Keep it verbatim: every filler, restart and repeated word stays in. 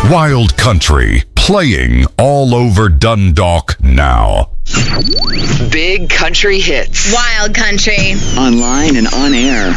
Wild Country, playing all over Dundalk now. Big Country Hits. Wild Country. Online and on air.